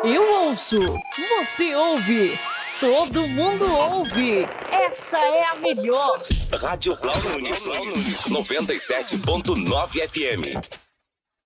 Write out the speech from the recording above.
Eu ouço, você ouve, todo mundo ouve. Essa é a melhor. Rádio Blau Nunes, 97.9 FM.